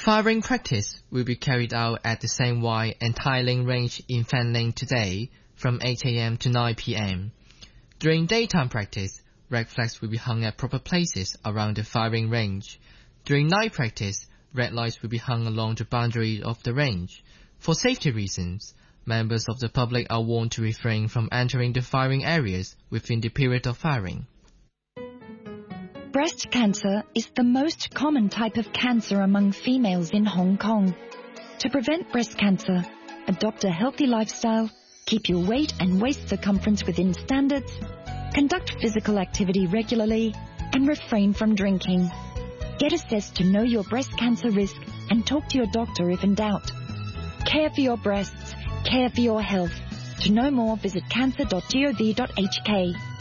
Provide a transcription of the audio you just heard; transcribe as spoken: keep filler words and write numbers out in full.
Firing practice will be carried out at the Saint Wai and Tai Ling range in Fanling today from eight a m to nine p m During daytime practice, red flags will be hung at proper places around the firing range. During night practice, red lights will be hung along the boundary of the range. For safety reasons, members of the public are warned to refrain from entering the firing areas within the period of firing. Breast cancer is the most common type of cancer among females in Hong Kong. To prevent breast cancer, adopt a healthy lifestyle, keep your weight and waist circumference within standards, conduct physical activity regularly, and refrain from drinking. Get assessed to know your breast cancer risk and talk to your doctor if in doubt. Care for your breasts, care for your health. To know more, visit cancer dot gov dot h k.